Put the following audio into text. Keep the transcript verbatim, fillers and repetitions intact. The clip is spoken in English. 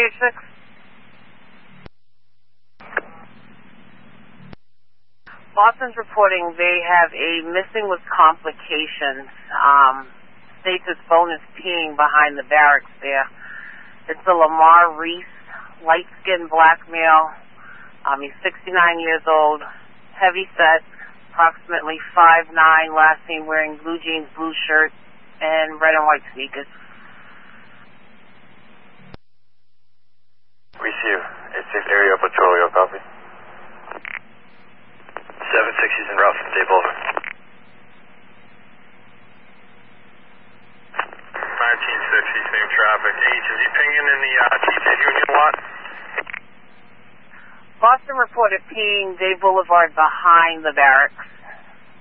eight six. Boston's reporting they have a missing with complications. Um, states it's bonus peeing behind the barracks there. It's a Lamar Reese, light-skinned black male. Um, he's sixty-nine years old, heavy set, approximately five nine, last seen wearing blue jeans, blue shirt, and red and white sneakers. Receive. eight six area patrol, your copy. seven six, he's en route from Dave Boulder. nineteen sixty, same traffic. H, is he pinging in the uh, T J Union lot? Boston reported peeing Dave Boulevard behind the barracks.